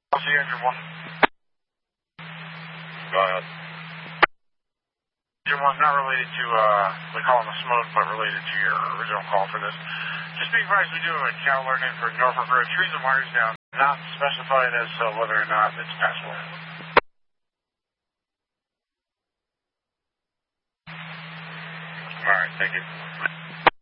I'll see engine 1. Go ahead. Engine 1 not related to, we call them a smoke, but related to your original call for this. Just be advised, we do have a cow alerting for Norfolk Road. Trees and wires down, not specified as whether or not it's passable. Alright, thank you.